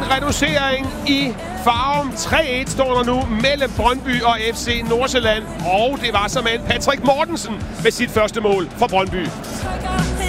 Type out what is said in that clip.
reducering i Farum. 3-1 står der nu mellem Brøndby og FC Nordsjælland. Og det var såmand Patrick Mortensen med sit første mål for Brøndby.